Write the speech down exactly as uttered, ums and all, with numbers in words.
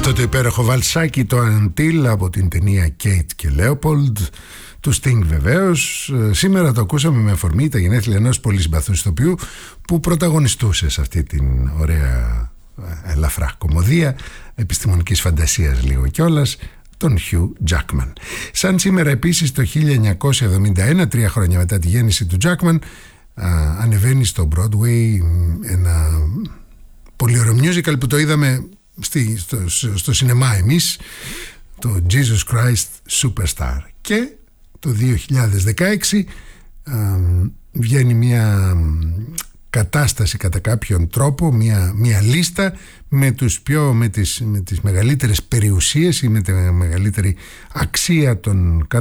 Αυτό το υπέροχο βαλσάκι, το Until, από την ταινία Kate και Leopold του Sting βεβαίως. Σήμερα το ακούσαμε με αφορμή τα γενέθλια ενός πολύ συμπαθού ηθοποιού που πρωταγωνιστούσε σε αυτή την ωραία ελαφρά κομμωδία επιστημονικής φαντασίας λίγο κιόλας, τον Hugh Jackman. Σαν σήμερα επίσης το χίλια εννιακόσια εβδομήντα ένα, τρία χρόνια μετά τη γέννηση του Jackman, α, ανεβαίνει στο Broadway ένα πολύ ωραίο musical που το είδαμε στη, στο, στο σινεμά εμείς, το Jesus Christ Superstar. Και το δύο χιλιάδες δεκαέξι α, βγαίνει μια κατάσταση κατά κάποιον τρόπο, μια, μια λίστα με, τους πιο, με, τις, με τις μεγαλύτερες περιουσίες ή με τη μεγαλύτερη αξία των